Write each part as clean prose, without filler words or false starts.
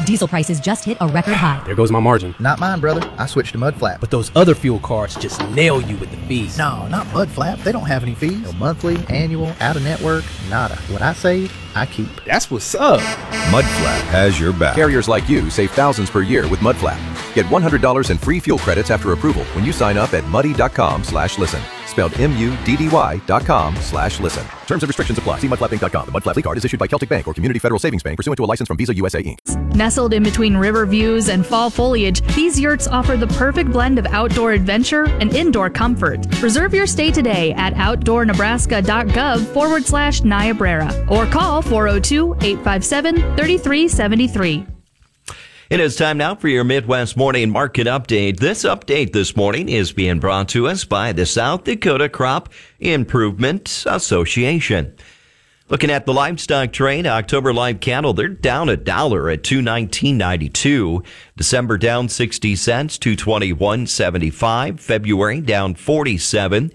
Diesel prices just hit a record high. There goes my margin. Not mine, brother. I switched to Mudflap. But those other fuel cards just nail you with the fees. No, not Mudflap. They don't have any fees. No monthly, annual, out-of-network, nada. What I save, I keep. That's what's up. Mudflap has your back. Carriers like you save thousands per year with Mudflap. Get $100 in free fuel credits after approval when you sign up at muddy.com/listen. Spelled MUDDY.com/listen. Terms and restrictions apply. See mudflappinc.com. The Mudflap card is issued by Celtic Bank or Community Federal Savings Bank pursuant to a license from Visa USA Inc. Nestled in between river views and fall foliage, these yurts offer the perfect blend of outdoor adventure and indoor comfort. Reserve your stay today at outdoornebraska.gov/Niobrara or call 402-857-3373. It is time now for your Midwest Morning Market Update. This update this morning is being brought to us by the South Dakota Crop Improvement Association. Looking at the livestock trade, October live cattle, they're down $1 at $219.92. December down 60 cents, $221.75. February down 47,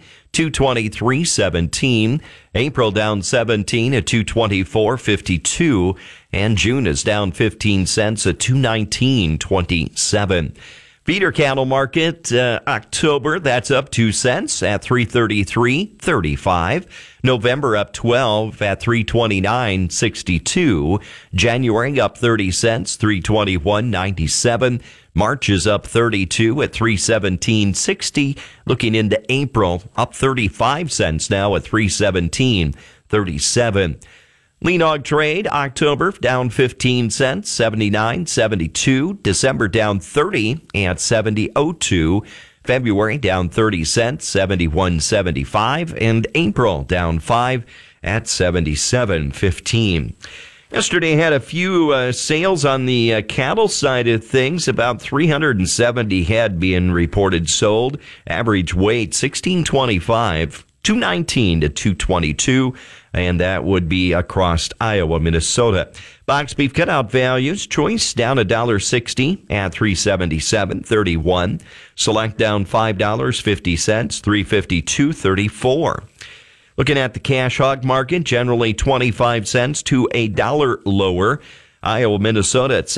$223.17. April down 17 at $224.52. And June is down 15 cents at $219.27. Feeder cattle market, October, that's up 2 cents at $333.35. November up 12 at $329.62. January up 30 cents, $321.97. March is up 32 at $317.60. Looking into April, up 35 cents now at $317.37. Lean hog trade, October down 15 cents, 79.72. December down 30 at 70.02. February down 30 cents, 71.75. And April down 5 at 77.15. Yesterday had a few sales on the cattle side of things, about 370 head being reported sold. Average weight 1625, 219 to 222, and that would be across Iowa, Minnesota. Box beef cutout values, choice down $1.60 at $377.31. Select down $5.50, $352.34. Looking at the cash hog market, generally 25 cents to $1 lower. Iowa, Minnesota at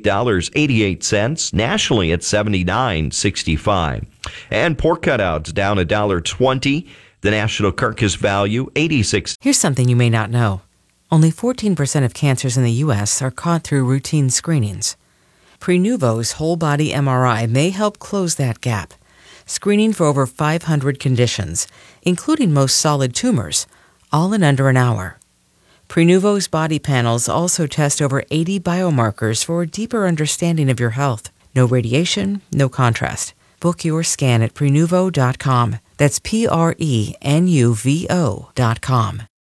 $78.88. Nationally at $79.65. And pork cutouts down $1.20. The national carcass value, 86. Here's something you may not know. Only 14% of cancers in the U.S. are caught through routine screenings. Prenuvo's whole body MRI may help close that gap, screening for over 500 conditions, including most solid tumors, all in under an hour. Prenuvo's body panels also test over 80 biomarkers for a deeper understanding of your health. No radiation, no contrast. Book your scan at Prenuvo.com. That's Prenuvo.com.